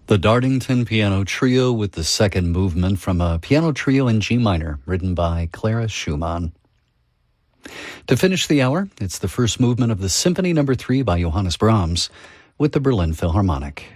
The Dartington Piano Trio with the second movement from a piano trio in G minor, written by Clara Schumann. To finish the hour, it's the first movement of the Symphony No. 3 by Johannes Brahms with the Berlin Philharmonic.